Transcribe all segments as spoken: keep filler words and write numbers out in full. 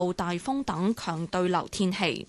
大風等強對流天氣。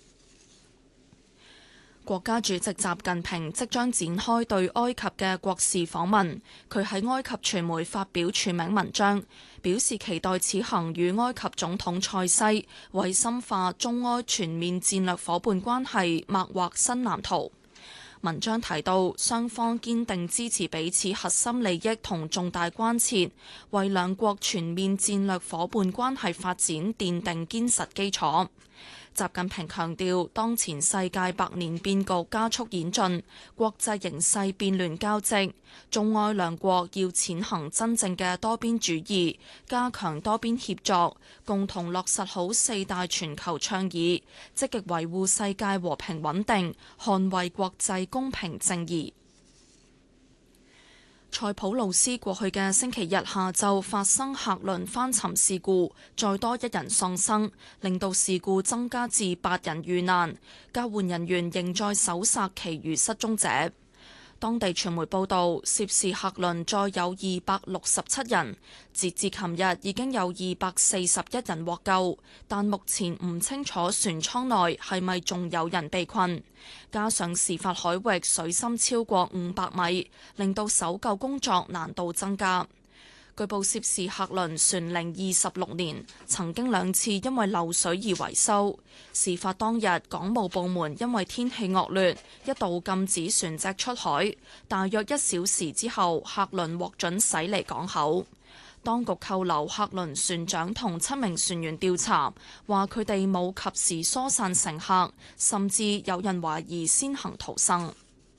國家主席習近平即將展開對埃及嘅國事訪問，佢喺埃及傳媒發表署名文章，表示期待此行與埃及總統塞西為深化中埃全面戰略夥伴關係擘劃新藍圖。文章提到，雙方堅定支持彼此核心利益同重大關切，為兩國全面戰略夥伴關係發展奠定堅實基礎。習近平強調，當前世界百年變局加速演進，國際形勢變亂交織，中埃兩國要踐行真正嘅多邊主義，加強多邊協作，共同落實好四大全球倡議，積極維護世界和平穩定，捍衛國際公平正義。塞浦路斯過去嘅星期日下晝發生客輪翻沉事故，再多一人喪生，令到事故增加至八人遇難，救援人員仍在搜索其餘失蹤者。當地傳媒報道，涉事客輪載有二百六十七人，截至琴日已經有二百四十一人獲救，但目前唔清楚船艙內係咪仲有人被困。加上事發海域水深超過五百米，令到搜救工作難度增加。據報涉事客輪船齡二十六年，曾經兩次因為漏水而維修。事發當日，港務部門因為天氣惡劣，一度禁止船隻出海。大約一小時之後，客輪獲准駛離港口。當局扣留客輪船長同七名船員調查，話佢哋冇及時疏散乘客，甚至有人懷疑先行逃生。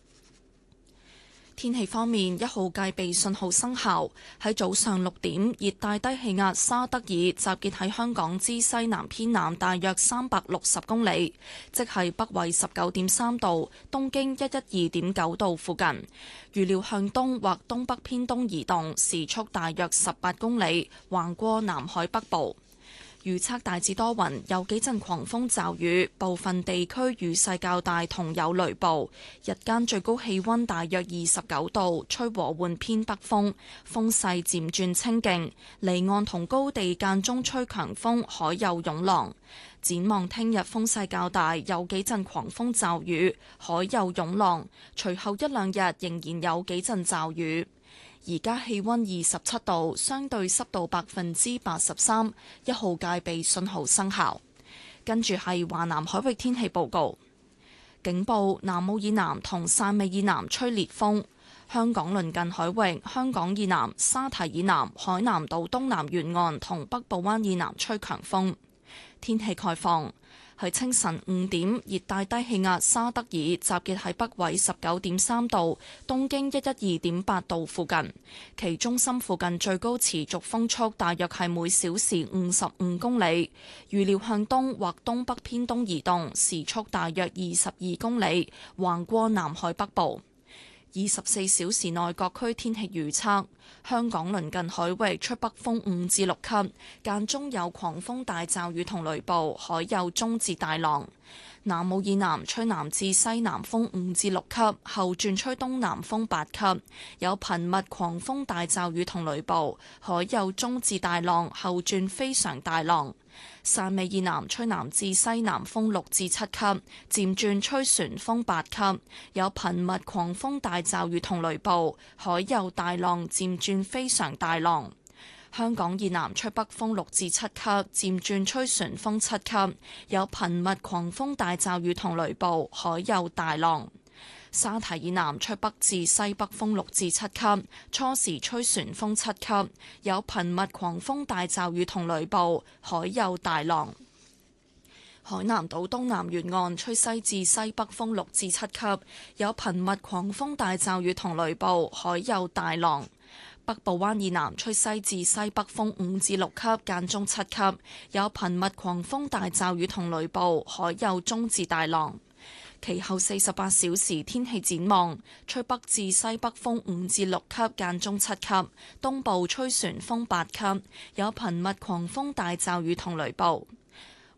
天氣方面，一號戒備信號生效。喺早上六點，熱帶低氣壓沙德爾集結喺香港之西南偏南大約三百六十公里，即係北緯十九點三度、東經一一二點九度附近。預料向東或東北偏東移動，時速大約十八公里，橫過南海北部。預測大致多雲，有幾陣狂風驟雨，部分地區雨勢較大同有雷暴。日間最高氣溫大約二十九度，吹和緩偏北風，風勢漸轉清勁。離岸同高地間中吹強風，海有湧浪。展望聽日風勢較大，有幾陣狂風驟雨，海有湧浪。隨後一兩日仍然有幾陣驟雨。而家氣溫二十七度，相對濕度百分之八十三，一號戒備信號生效。跟住係華南海域天氣報告，警報：南澳以南同汕尾以南吹烈風，香港鄰近海域、香港以南、沙堤以南、海南島東南沿岸同北部灣以南吹強風。天氣概況。喺清晨五點，熱帶低氣壓沙德爾集結喺北緯十九點三度、東經一一二點八度附近，其中心附近最高持續風速大約係每小時五十五公里，預料向東或東北偏東移動，時速大約二十二公里，橫過南海北部。二十四小時內各區天氣預測：香港鄰近海域吹北風五至六級，間中有狂風大驟雨同雷暴，海有中至大浪。南澳以南吹南至西南風五至六級，後轉吹東南風八級，有頻密狂風大驟雨同雷暴，海有中至大浪，後轉非常大浪。汕尾以南吹南至西南風六至七級，漸轉吹旋風八級，有頻密狂風大驟雨同雷暴，海有大浪，漸轉非常大浪。香港以南吹北風六至七級，漸轉吹旋風七級，有頻密狂風大驟雨同雷暴，海有大浪。沙堤以南吹北至西北風六至七級，初時吹旋風七級，有頻密狂風大驟雨同雷暴，海有大浪。海南島東南沿岸吹西至西北風六至七級，有頻密狂風大驟雨同雷暴，海有大浪。北部灣以南吹西至西北風五至六級，間中七級，有頻密狂風大驟雨同雷暴，海有中至大浪。其後四十八小時天氣展望：吹北至西北風五至六級，間中七級；東部吹旋風八級，有頻密狂風大驟雨同雷暴。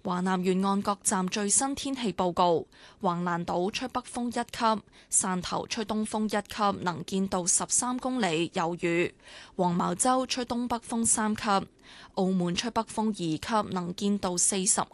華南沿岸各站最新天氣報告：橫瀾島吹北風一級，汕頭吹東風一級，能見度十三公里，有雨；黃茅洲吹東北風三級，澳門吹北風二級，能見度四十